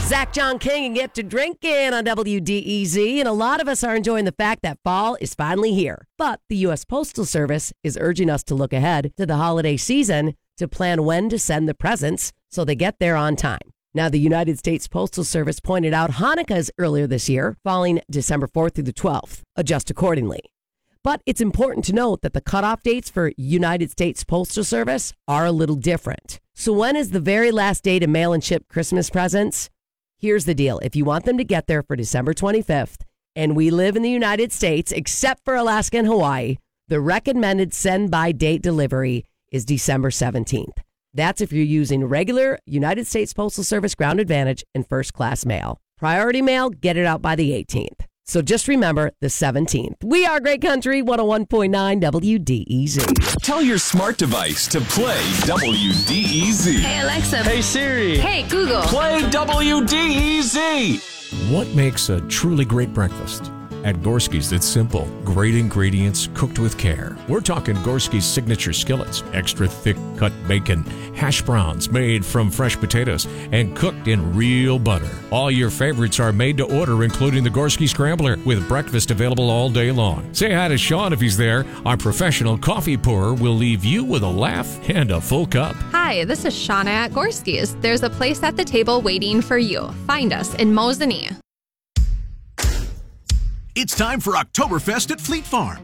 Zach John King and Get to Drinking on WDEZ. And a lot of us are enjoying the fact that fall is finally here. But the U.S. Postal Service is urging us to look ahead to the holiday season to plan when to send the presents so they get there on time. Now, the United States Postal Service pointed out Hanukkah is earlier this year, falling December 4th through the 12th. Adjust accordingly. But it's important to note that the cutoff dates for United States Postal Service are a little different. So when is the very last day to mail and ship Christmas presents? Here's the deal. If you want them to get there for December 25th, and we live in the United States, except for Alaska and Hawaii, the recommended send-by date delivery is December 17th. That's if you're using regular United States Postal Service Ground Advantage and first class mail. Priority mail, get it out by the 18th. So just remember the 17th. We are Great Country 101.9 WDEZ. Tell your smart device to play WDEZ. Hey, Alexa. Hey, Siri. Hey, Google. Play WDEZ. What makes a truly great breakfast? At Gorski's, it's simple. Great ingredients cooked with care. We're talking Gorski's signature skillets, extra thick cut bacon, hash browns made from fresh potatoes, and cooked in real butter. All your favorites are made to order, including the Gorski Scrambler, with breakfast available all day long. Say hi to Sean if he's there. Our professional coffee pourer will leave you with a laugh and a full cup. Hi, this is Shauna at Gorski's. There's a place at the table waiting for you. Find us in Mosinee. It's time for Oktoberfest at Fleet Farm.